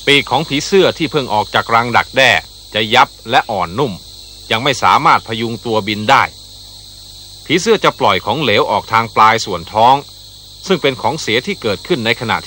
ปีกของผีเสื้อที่เพิ่งออกจากรังดักแด้จะยับและอ่อนนุ่มยังไม่สามารถพยุงตัวบินได้ผีเสื้อจะปล่อยของเหลวออกทางปลายส่วนท้องซึ่งเป็นของเสียที่เกิดขึ้นในขณะ